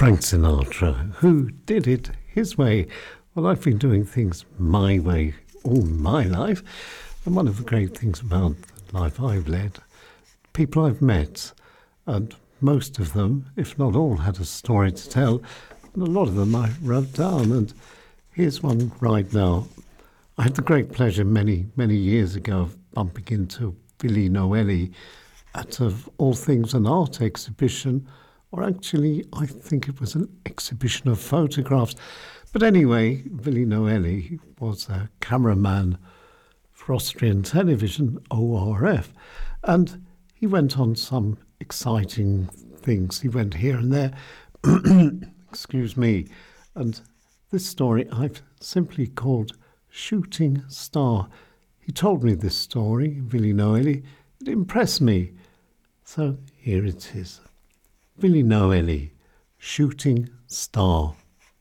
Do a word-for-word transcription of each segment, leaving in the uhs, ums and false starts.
Frank Sinatra, who did it his way. Well, I've been doing things my way all my life, and one of the great things about the life I've led, people I've met, and most of them, if not all, had a story to tell, and a lot of them I wrote down, and here's one right now. I had the great pleasure many, many years ago of bumping into Billy Noelli at, of all things, an art exhibition, or actually, I think it was an exhibition of photographs. But anyway, Billy Noelli was a cameraman for Austrian television, O R F, and he went on some exciting things. He went here and there, excuse me, and this story I've simply called Shooting Star. He told me this story, Billy Noelli. It impressed me. So here it is. Billy Noelli, Shooting Star.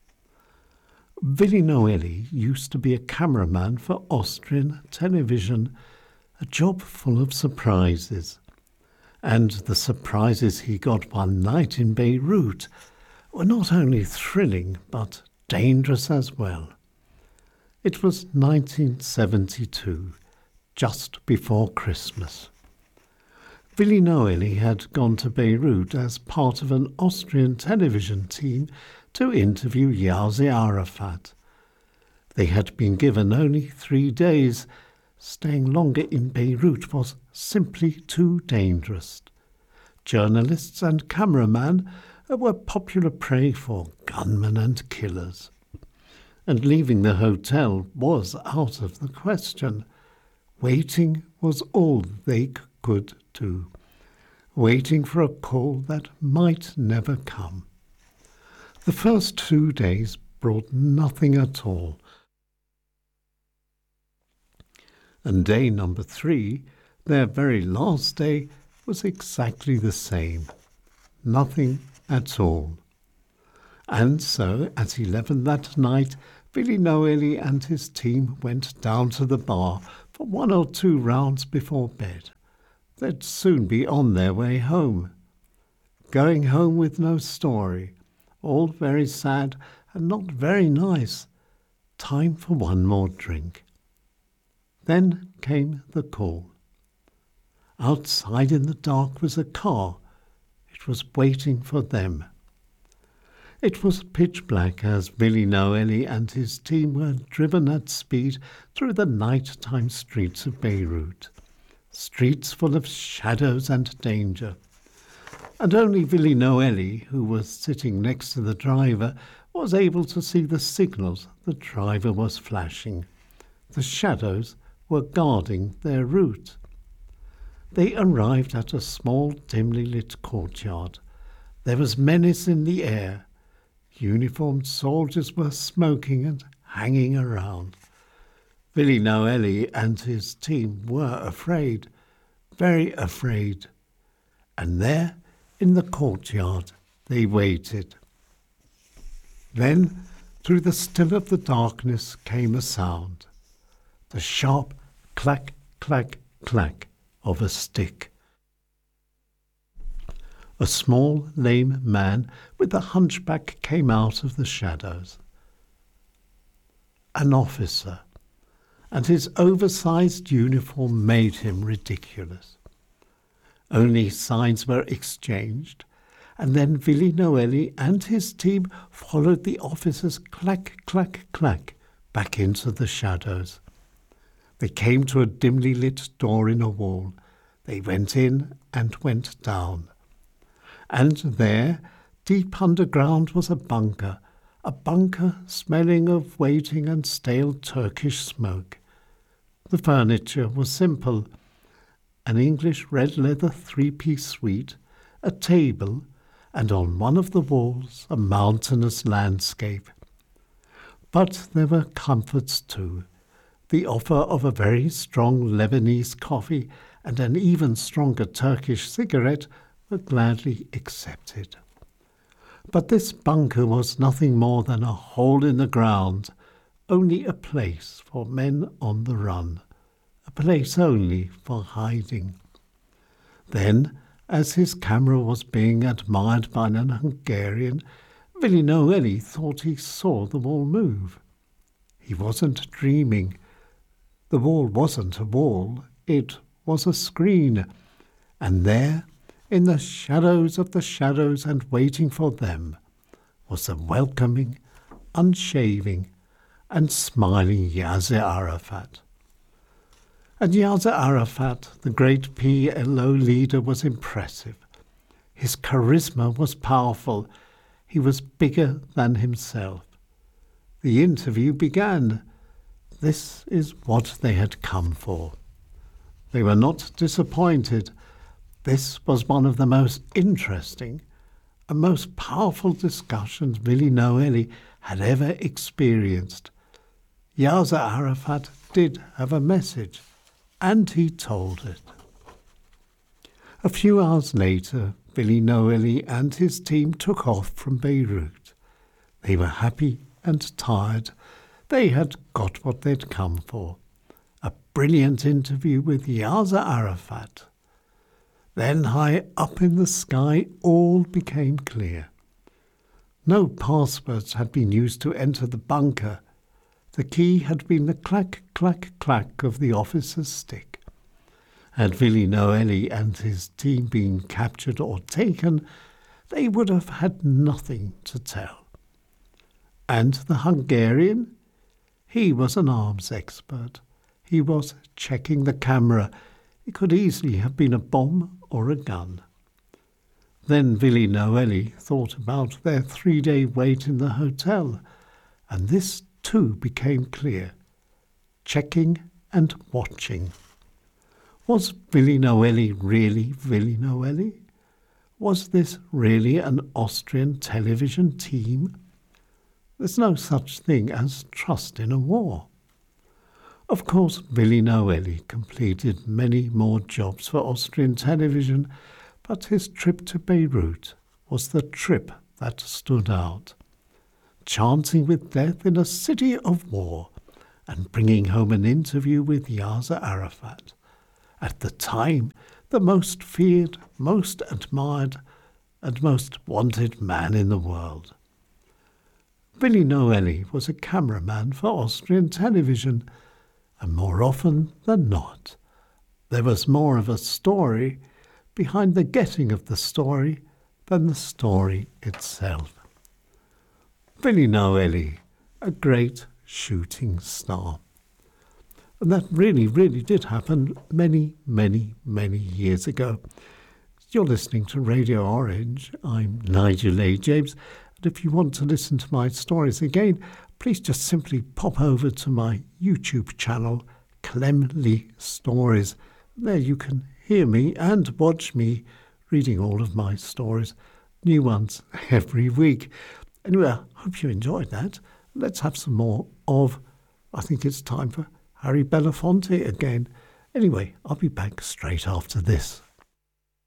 Billy Noelli used to be a cameraman for Austrian television, a job full of surprises. And the surprises he got one night in Beirut were not only thrilling, but dangerous as well. It was nineteen seventy-two, just before Christmas. Billy Noelli had gone to Beirut as part of an Austrian television team to interview Yasser Arafat. They had been given only three days. Staying longer in Beirut was simply too dangerous. Journalists and cameramen were popular prey for gunmen and killers. And leaving the hotel was out of the question. Waiting was all they could do. Waiting for a call that might never come. The first two days brought nothing at all. And day number three, their very last day, was exactly the same. Nothing at all. And so, at eleven that night, Billy Noelli and his team went down to the bar for one or two rounds before bed. They'd soon be on their way home. Going home with no story. All very sad and not very nice. Time for one more drink. Then came the call. Outside in the dark was a car. It was waiting for them. It was pitch black as Billy Noelli and his team were driven at speed through the nighttime streets of Beirut. Streets full of shadows and danger. And only Billy Noelli, who was sitting next to the driver, was able to see the signals the driver was flashing. The shadows were guarding their route. They arrived at a small, dimly lit courtyard. There was menace in the air. Uniformed soldiers were smoking and hanging around. Billy Noelli and his team were afraid, very afraid. And there, in the courtyard, they waited. Then, through the still of the darkness came a sound. The sharp clack, clack, clack of a stick. A small, lame man with a hunchback came out of the shadows. An officer, and his oversized uniform made him ridiculous. Only signs were exchanged, and then Billy Noelli and his team followed the officer's clack, clack, clack back into the shadows. They came to a dimly lit door in a wall. They went in and went down. And there, deep underground, was a bunker, a bunker smelling of waiting and stale Turkish smoke. The furniture was simple. An English red leather three-piece suite, a table, and on one of the walls a mountainous landscape. But there were comforts too. The offer of a very strong Lebanese coffee and an even stronger Turkish cigarette were gladly accepted. But this bunker was nothing more than a hole in the ground, only a place for men on the run, a place only for hiding. Then, as his camera was being admired by an Hungarian, Billy Noeli thought he saw the wall move. He wasn't dreaming. The wall wasn't a wall, it was a screen. And there, in the shadows of the shadows and waiting for them, was the welcoming, unshaving, and smiling Yasser Arafat. And Yasser Arafat, the great P L O leader, was impressive. His charisma was powerful. He was bigger than himself. The interview began. This is what they had come for. They were not disappointed. This was one of the most interesting and most powerful discussions Billy Noeli had ever experienced. Yasser Arafat did have a message, and he told it. A few hours later, Billy Noeli and his team took off from Beirut. They were happy and tired. They had got what they'd come for. A brilliant interview with Yasser Arafat. Then high up in the sky all became clear. No passwords had been used to enter the bunker. The key had been the clack, clack, clack of the officer's stick. Had Billy Noeli and his team been captured or taken, they would have had nothing to tell. And the Hungarian? He was an arms expert. He was checking the camera. It could easily have been a bomb or a gun. Then Billy Noeli thought about their three-day wait in the hotel, and this too became clear. Checking and watching. Was Billy Noeli really Billy Noeli? Was this really an Austrian television team? There's no such thing as trust in a war. Of course, Billy Noeli completed many more jobs for Austrian television, but his trip to Beirut was the trip that stood out. Chancing with death in a city of war and bringing home an interview with Yasser Arafat. At the time, the most feared, most admired, and most wanted man in the world. Billy Noeli was a cameraman for Austrian television, and more often than not, there was more of a story behind the getting of the story than the story itself. Billy Noeli, a great shooting star. And that really, really did happen many, many, many years ago. You're listening to Radio Orange. I'm Nigel A. James. And if you want to listen to my stories again, please just simply pop over to my YouTube channel, Clem Lee Stories. There you can hear me and watch me reading all of my stories, new ones every week. Anyway, I hope you enjoyed that. Let's have some more of, I think it's time for Harry Belafonte again. Anyway, I'll be back straight after this.